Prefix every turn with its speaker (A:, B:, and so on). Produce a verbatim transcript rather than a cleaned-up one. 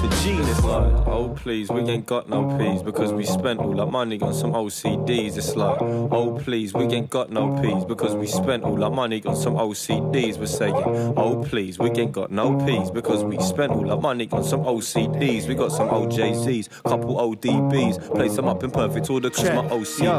A: to G. It's like, oh please, we ain't got no peas because we spent all our money on some old C Ds. It's like, oh please, we ain't got no peas because we spent all our money on some old C Ds. We're saying, oh please, we ain't got no peas because we spent all our money on some old C Ds. We got some old J Z's, couple old D B's, place them up in perfect order cause my O C